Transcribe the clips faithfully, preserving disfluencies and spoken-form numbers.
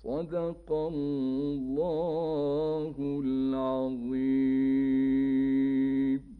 صدق الله العظيم.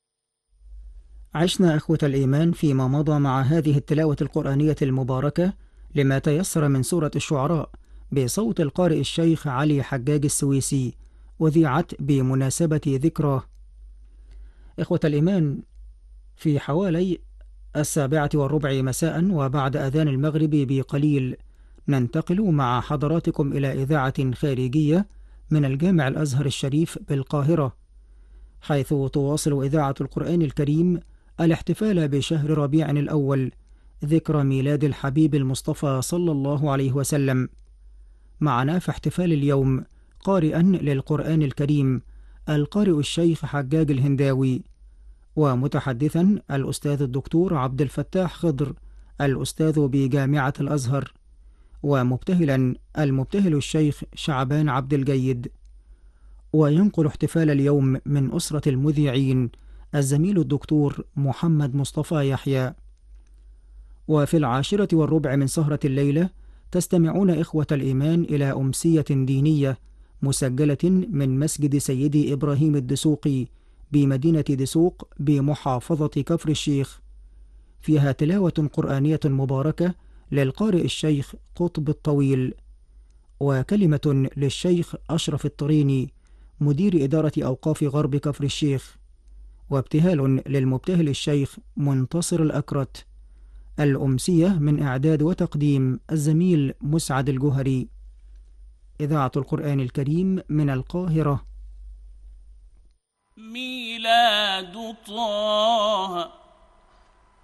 عشنا إخوة الإيمان فيما مضى مع هذه التلاوة القرآنية المباركة لما تيسر من سورة الشعراء بصوت القارئ الشيخ علي حجاج السويسي، وذيعت بمناسبة ذكراه. إخوة الإيمان، في حوالي السابعة والربع مساء وبعد أذان المغرب بقليل ننتقل مع حضراتكم إلى إذاعة خارجية من الجامع الأزهر الشريف بالقاهرة، حيث تواصل إذاعة القرآن الكريم الاحتفال بشهر ربيع الأول، ذكرى ميلاد الحبيب المصطفى صلى الله عليه وسلم. معنا في احتفال اليوم قارئا للقرآن الكريم القارئ الشيخ حجاج الهنداوي، ومتحدثا الأستاذ الدكتور عبد الفتاح خضر الأستاذ بجامعة الأزهر، ومبتهلا المبتهل الشيخ شعبان عبد الجيد. وينقل احتفال اليوم من أسرة المذيعين الزميل الدكتور محمد مصطفى يحيى. وفي العاشرة والربع من سهرة الليلة تستمعون إخوة الإيمان إلى أمسية دينية مسجلة من مسجد سيدي إبراهيم الدسوقي بمدينة دسوق بمحافظة كفر الشيخ، فيها تلاوة قرآنية مباركة للقارئ الشيخ قطب الطويل، وكلمة للشيخ أشرف الطريني مدير إدارة أوقاف غرب كفر الشيخ، وابتهال للمبتهل الشيخ منتصر الأكرت. الأمسية من إعداد وتقديم الزميل مسعد الجهري. إذاعة القرآن الكريم من القاهرة. ميلاد طه